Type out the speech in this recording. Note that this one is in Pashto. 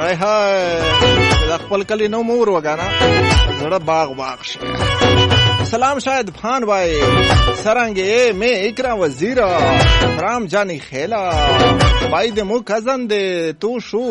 د خپل کلی نو مور وګانا زړه باغ شي. سلام شاید فان بھائی سرنگے میں اکرام وزیرا رام جانی خیلا بھائی دے مو کزن دے تو شو